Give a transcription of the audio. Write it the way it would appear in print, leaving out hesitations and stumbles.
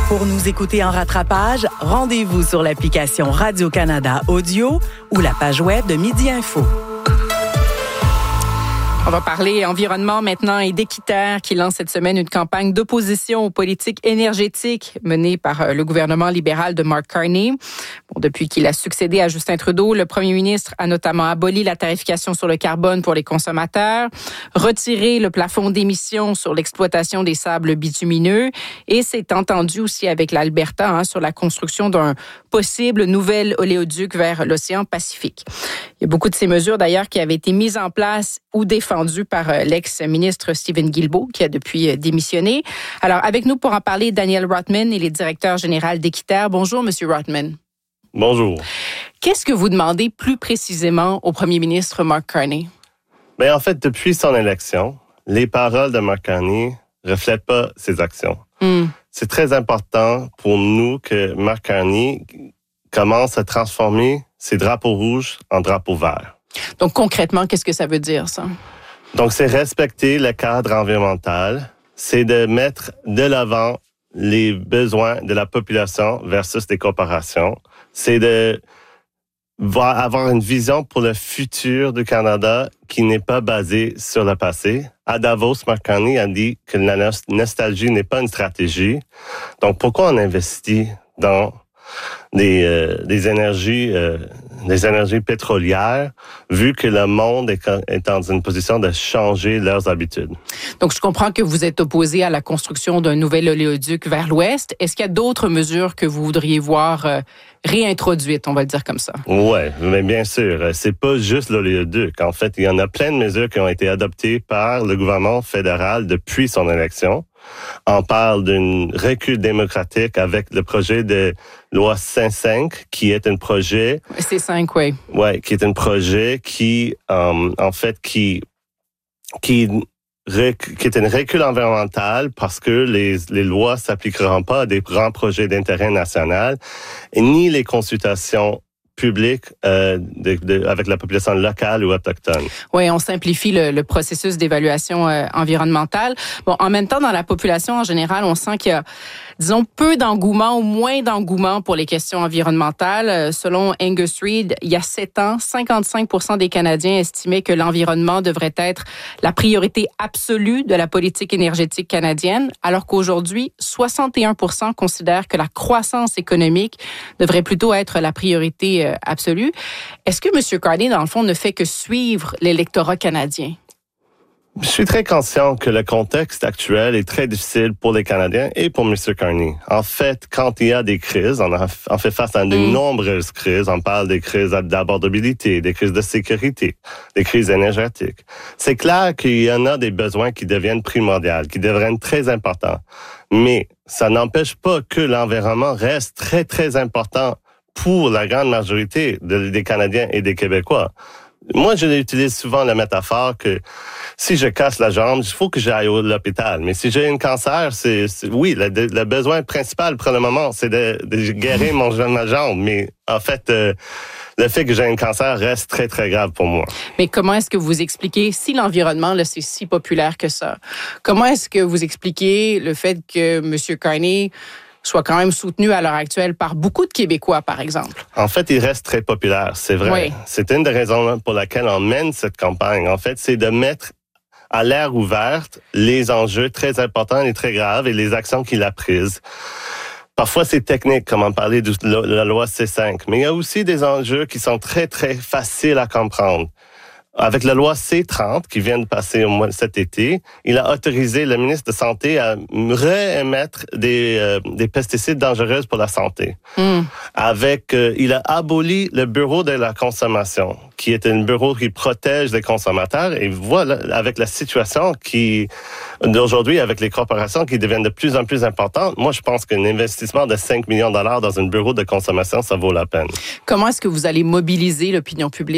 Pour nous écouter en rattrapage, rendez-vous sur l'application Radio-Canada Audio ou la page web de Midi Info. On va parler environnement maintenant et d'Équiterre qui lance cette semaine une campagne d'opposition aux politiques énergétiques menées par le gouvernement libéral de Mark Carney. Depuis qu'il a succédé à Justin Trudeau, le premier ministre a notamment aboli la tarification sur le carbone pour les consommateurs, retiré le plafond d'émissions sur l'exploitation des sables bitumineux et s'est entendu aussi avec l'Alberta sur la construction d'un possible nouvel oléoduc vers l'océan Pacifique. Il y a beaucoup de ces mesures d'ailleurs qui avaient été mises en place ou défendues par l'ex-ministre Steven Guilbeault qui a depuis démissionné. Alors avec nous pour en parler, Daniel Rothman, il est directeur général d'Équiterre. Bonjour, Monsieur Rothman. Bonjour. Qu'est-ce que vous demandez plus précisément au premier ministre Mark Carney? Bien, en fait, depuis son élection, les paroles de Mark Carney ne reflètent pas ses actions. C'est très important pour nous que Mark Carney commence à transformer ses drapeaux rouges en drapeaux verts. Donc, concrètement, qu'est-ce que ça veut dire, ça? Donc, c'est respecter le cadre environnemental, c'est de mettre de l'avant les besoins de la population versus des corporations. C'est de avoir une vision pour le futur du Canada qui n'est pas basée sur le passé. À Davos, Mark Carney a dit que la nostalgie n'est pas une stratégie. Donc, pourquoi on investit dans des énergies pétrolières, vu que le monde est dans une position de changer leurs habitudes. Donc, je comprends que vous êtes opposé à la construction d'un nouvel oléoduc vers l'ouest. Est-ce qu'il y a d'autres mesures que vous voudriez voir réintroduites, on va le dire comme ça? Oui, mais bien sûr. C'est pas juste l'oléoduc. En fait, il y en a plein de mesures qui ont été adoptées par le gouvernement fédéral depuis son élection. On parle d'un recul démocratique avec le projet de loi C5, qui est un projet... C5, oui. Oui, qui est un projet qui est un recul environnemental parce que les lois s'appliqueront pas à des grands projets d'intérêt national, ni les consultations public avec la population locale ou autochtone. Oui, on simplifie le processus d'évaluation environnementale. Bon, en même temps, dans la population en général, on sent qu'il y a, disons, peu d'engouement ou moins d'engouement pour les questions environnementales. Selon Angus Reid, il y a 7 ans, 55% des Canadiens estimaient que l'environnement devrait être la priorité absolue de la politique énergétique canadienne, alors qu'aujourd'hui, 61% considèrent que la croissance économique devrait plutôt être la priorité absolue. Est-ce que M. Carney, dans le fond, ne fait que suivre l'électorat canadien? Je suis très conscient que le contexte actuel est très difficile pour les Canadiens et pour M. Carney. En fait, quand il y a des crises, on fait face à de nombreuses crises. On parle des crises d'abordabilité, des crises de sécurité, des crises énergétiques. C'est clair qu'il y en a des besoins qui deviennent primordiaux, qui deviennent très importants. Mais ça n'empêche pas que l'environnement reste très, très important pour la grande majorité des Canadiens et des Québécois. Moi, je utilise souvent la métaphore que si je casse la jambe, il faut que j'aille à l'hôpital. Mais si j'ai un cancer, oui, le besoin principal pour le moment, c'est de guérir ma jambe. Mais en fait, le fait que j'ai un cancer reste très, très grave pour moi. Mais comment est-ce que vous expliquez, si l'environnement, là, c'est si populaire que ça, comment est-ce que vous expliquez le fait que M. Carney soit quand même soutenu à l'heure actuelle par beaucoup de Québécois, par exemple? En fait, il reste très populaire, c'est vrai. Oui. C'est une des raisons pour laquelle on mène cette campagne. En fait, c'est de mettre à l'air ouverte les enjeux très importants et très graves et les actions qu'il a prises. Parfois, c'est technique, comme on parlait de la loi C5, mais il y a aussi des enjeux qui sont très, très faciles à comprendre. Avec la loi C30 qui vient de passer cet été, il a autorisé le ministre de la Santé à réémettre des pesticides dangereux pour la santé. Il a aboli le bureau de la consommation, qui est un bureau qui protège les consommateurs. Et voilà, avec la situation d'aujourd'hui, avec les corporations qui deviennent de plus en plus importantes, moi, je pense qu'un investissement de 5 millions de dollars dans un bureau de consommation, ça vaut la peine. Comment est-ce que vous allez mobiliser l'opinion publique